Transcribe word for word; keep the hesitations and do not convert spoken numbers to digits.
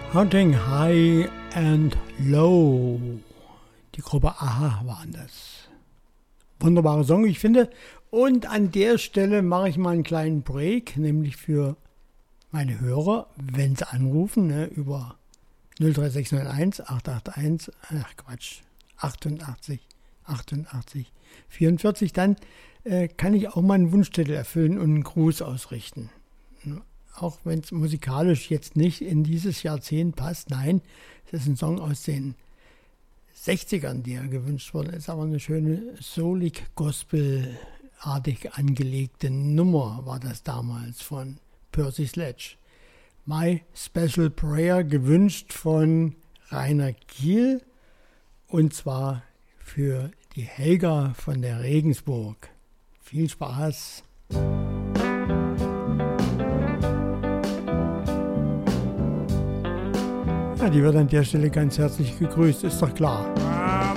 Hunting High and Low. Die Gruppe Aha waren das. Wunderbarer Song, ich finde. Und an der Stelle mache ich mal einen kleinen Break, nämlich für meine Hörer, wenn sie anrufen, ne, über null drei sechs null eins acht acht eins, ach Quatsch, achtundachtzig, achtundachtzig, vierundvierzig, dann äh, kann ich auch mal einen Wunschzettel erfüllen und einen Gruß ausrichten. Auch wenn es musikalisch jetzt nicht in dieses Jahrzehnt passt, nein, es ist ein Song aus den sechzigern, der gewünscht worden ist, aber eine schöne soulig Gospel-artig angelegte Nummer war das damals von Percy Sledge. My Special Prayer, gewünscht von Rainer Kiel, und zwar für die Helga von der Regensburg. Viel Spaß! Ja, die wird an der Stelle ganz herzlich gegrüßt, ist doch klar.